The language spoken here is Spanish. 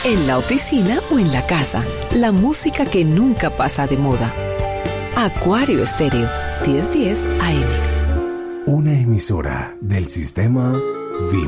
en la oficina o en la casa. La música que nunca pasa de moda. Acuario Estéreo, 1010 AM. Una emisora del sistema Viva.